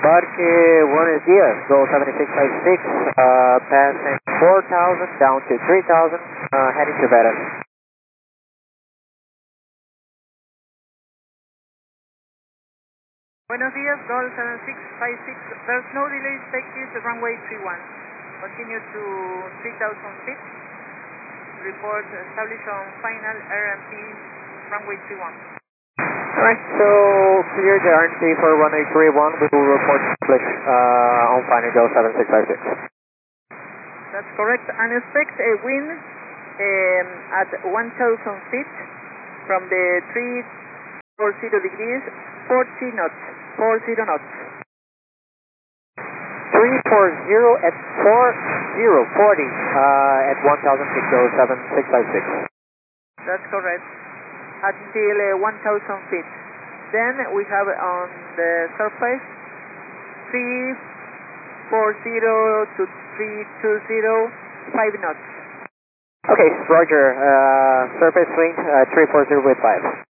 buenos dias, Go 7656, passing 4,000 down to 3,000, heading to Vedas. Buenos dias, Gol 7656, there's no delay, take this runway 31. Continue to 3,000 feet, report established on final RMP runway 31. Alright, so clear the RMP for runway 31, we will report on final Go 7656. That's correct, and expect a wind at 1,000 feet from the 340 degrees, 40 knots, 40 knots. 340 at 40, at 1,000 feet, Go 7656. That's correct, until 1,000 feet. Then we have on the surface 340 to 320, 5 knots. Okay, roger, surface wind 340 with 5.